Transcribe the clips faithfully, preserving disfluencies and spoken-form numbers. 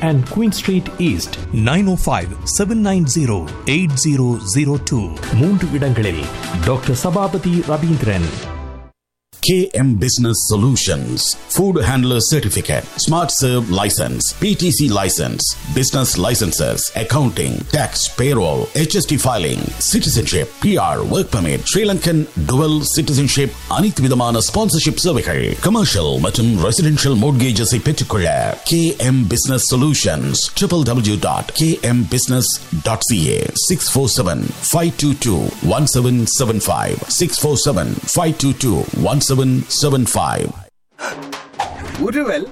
and Queen Street East, nine oh five, seven nine zero, eight zero zero two. மூன்று இடங்களில் doctor Sabapathi Ravindran. K M Business Solutions, Food Handler Certificate, Smart Serve License, P T C License, Business Licenses, Accounting, Tax, Payroll, H S T Filing, Citizenship, P R, Work Permit, Sri Lankan Dual Citizenship, அனைத்து விதமான sponsorship சேவைகள், Commercial மற்றும் Residential Mortgages பெற்றுக்கொள்ள K M Business Solutions, w w w dot k m business dot c a, six four seven, five two two, one seven seven five, six four seven, five two two, one seven seven five. உருவல்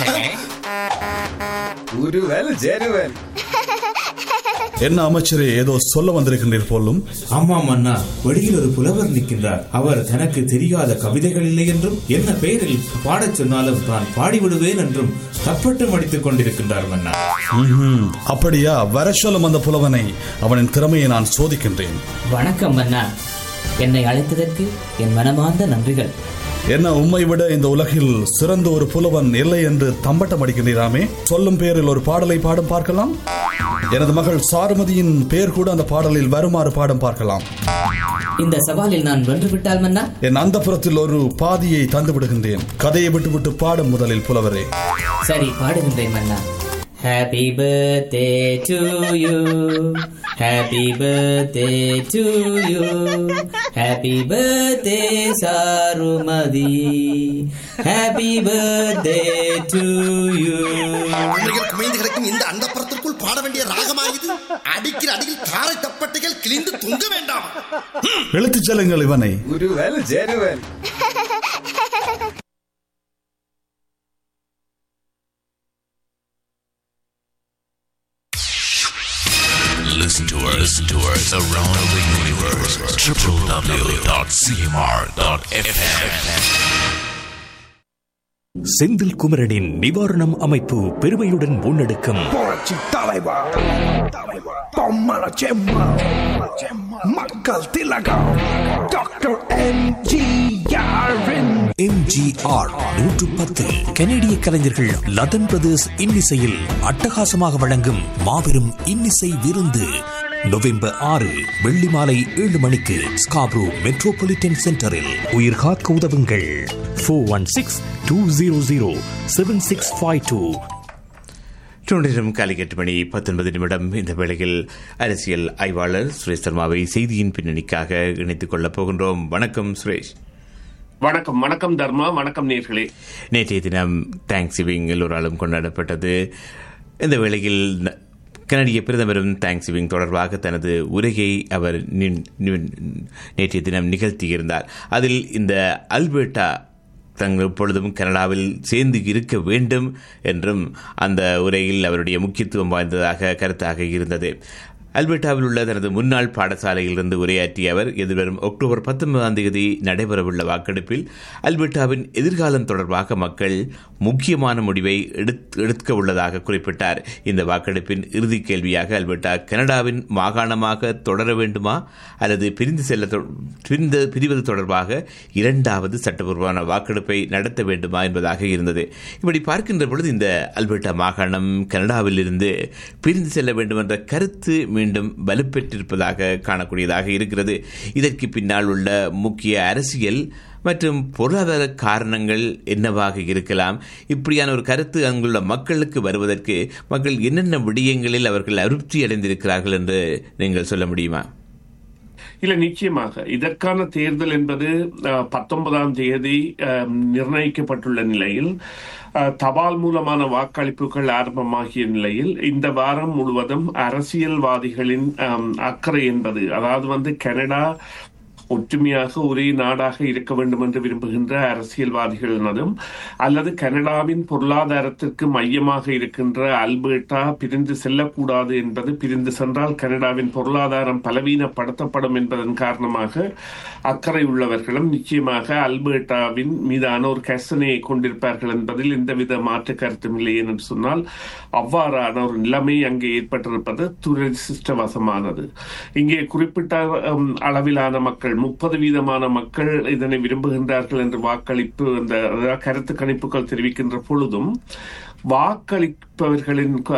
உருவல் ஜெருவல். என்ன அமைச்சரே, ஏதோ சொல்ல வந்திருக்கின்றீர் போலும். ஆமாம் அண்ணா, வெளியில் ஒரு புலவர் நிற்கின்றார். அவர் தனக்கு தெரியாத கவிதைகள் இல்லை என்றும் என்ன பெயரில் பாடச் சொன்னாலும் நான் பாடிவிடுவேன் என்றும் தப்பட்டம் அடித்துக் கொண்டிருக்கின்றார் அண்ணா. அப்படியா? வர சொல்லும் அந்த புலவனை. அவனின் திறமையை நான் சோதிக்கின்றேன். வணக்கம் அண்ணா, என்னை அழைத்ததற்கு என் மனமார்ந்த நன்றிகள். என்ன, உம்மை விட இந்த உலகில் சிறந்த ஒரு புலவன் இல்லை என்று தம்பட்டம் அடிக்கின்றாமே? சொல்லும் பேரில் ஒரு பாடலை பாடும் பார்க்கலாம். எனது மகள் சாருமதியின் பெயர் கூட அந்த பாடலில் வருமாறு பாடம் பார்க்கலாம். இந்த சவாலில் நான் வென்றுவிட்டால் மன்னா, என் அந்த புறத்தில் ஒரு பாதியை தந்து விடுகின்றேன். கதையை விட்டு விட்டு பாடும் முதலில் புலவரே. சரி, பாடுகின்றேன் மன்னா. Happy birthday to you, happy birthday to you, happy birthday Sarumadi, happy birthday to you. உங்களுக்கு குமைந்து கிடக்கும் இந்த அந்தப்புறத்திற்குள் பாட வேண்டிய ராகமாயுது. அடிக்கிற அடியில் தாரை தப்பட்டைகள் கிழிந்து தொங்க வேண்டாம். எழுத்துச் செல்லுங்கள் இவனை. உருவல் ஜெருவல். Listen to us, listen to us around the universe. w w w dot c m r dot f m. Senthil குமரனின் நிவாரணம் அமைப்பு பெருமையுடன் முன்னெடுக்கும் புரட்சி தலைவர் பொம்மல செம்மா மக்கள் திலகம் doctor M G R M G R நூற்று பத்து கனேடிய கலைஞர்கள் லதன் பிரதர்ஸ் இன்னிசையில் அட்டகாசமாக வழங்கும் மாபெரும் இன்னிசை விருந்து நவம்பர் ஆறு வெள்ளி மாலை ஏழு மணிக்கு ஸ்காப்ரோ மெட்ரோபாலிட்டன் சென்டரில். உயிர் காக்க உதவுங்கள். Four one six two zero zero seven six five two. நேரம் காலை எட்டு மணி பத்தொன்பது நிமிடம். இந்த வேளையில் அரசியல் ஆய்வாளர் சுரேஷ் சர்மாவை செய்தியின் பின்னணிக்காக இணைத்துக் கொள்ளப் போகின்றோம். வணக்கம் சுரேஷ். வணக்கம். வணக்கம் தர்மா. வணக்கம் நேர்களே. நேற்றைய தினம் தேங்க்ஸ் கிவிங் எல்லோராலும் கொண்டாடப்பட்டது. இந்த வேளையில் கனடிய பிரதமரும் தேங்க்ஸ் கிவிங் தொடர்பாக தனது உரையை அவர் நேற்றைய தினம் நிகழ்த்தியிருந்தார். அதில் இந்த அல்பர்டா தங்கள் எப்பொழுதும் கனடாவில் சேர்ந்து இருக்க வேண்டும் என்றும் அந்த உரையில் அவருடைய முக்கியத்துவம் வாய்ந்ததாக கருத்தாக இருந்தது. அல்பர்டாவில் உள்ள தனது முன்னாள் பாடசாலையிலிருந்து உரையாற்றிய அவர் எதிர்வரும் அக்டோபர் பத்தொன்பதாம் தேதி நடைபெறவுள்ள வாக்கெடுப்பில் அல்பர்டாவின் எதிர்காலம் தொடர்பாக மக்கள் முக்கியமான முடிவை எடுக்க உள்ளதாக குறிப்பிட்டார். இந்த வாக்கெடுப்பின் இறுதி கேள்வியாக அல்பர்டா கனடாவின் மாகாணமாக தொடர வேண்டுமா அல்லது பிரிந்து செல்ல பிரிவது தொடர்பாக இரண்டாவது சட்டப்பூர்வமான வாக்கெடுப்பை நடத்த வேண்டுமா என்பதாக இருந்தது. இப்படி பார்க்கின்ற பொழுது இந்த அல்பர்டா மாகாணம் கனடாவில் இருந்து பிரிந்து செல்ல வேண்டும் என்ற கருத்து மீண்டும் வலுப்பெற்றிருப்பதாக காணக்கூடியதாக இருக்கிறது. இதற்கு பின்னால் உள்ள முக்கிய அரசியல் மற்றும் பொருளாதார காரணங்கள் என்னவாக இருக்கலாம்? இப்படியான ஒரு கருத்து அங்குள்ள மக்களுக்கு வருவதற்கு மக்கள் என்னென்ன விடயங்களில் அவர்கள் அதிருப்தி அடைந்திருக்கிறார்கள் என்று நீங்கள் சொல்ல முடியுமா? இல்ல, நிச்சயமாக இதற்கான தேர்தல் என்பது பத்தொன்பதாம் தேதி நிர்ணயிக்கப்பட்டுள்ள நிலையில் தபால் மூலமான வாக்களிப்புகள் ஆரம்பமாகிய நிலையில் இந்த வாரம் முழுவதும் அரசியல்வாதிகளின் அக்கறை என்பது, அதாவது வந்து கனடா ஒற்றுமையாக ஒரே நாடாக இருக்க வேண்டும் என்று விரும்புகின்ற அரசியல்வாதிகளினதும் அல்லது கனடாவின் பொருளாதாரத்திற்கு மையமாக இருக்கின்ற அல்பர்டா பிரிந்து செல்லக்கூடாது என்பது, பிரிந்து சென்றால் கனடாவின் பொருளாதாரம் பலவீனப்படுத்தப்படும் என்பதன் காரணமாக அக்கறை உள்ளவர்களும் நிச்சயமாக அல்பர்டாவின் மீதான ஒரு கசனையை கொண்டிருப்பார்கள் என்பதில் எந்தவித மாற்று கருத்தும் இல்லை. என்று சொன்னால் அவ்வாறான ஒரு நிலைமை அங்கே ஏற்பட்டிருப்பது துரதிர்ஷ்டவசமானது. இங்கே குறிப்பிட்ட அளவிலான மக்கள், முப்பது வீதமான மக்கள் இதனை விரும்புகின்றார்கள் என்று வாக்களிப்பு அந்த கருத்து கணிப்புகள் தெரிவிக்கின்ற பொழுதும் வாக்களிப்பவர்களின்